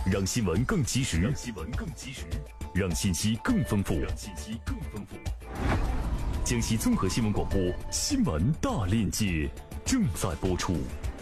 让新闻更及时，让信息更丰富。江西综合新闻广播新闻大链接正在播出。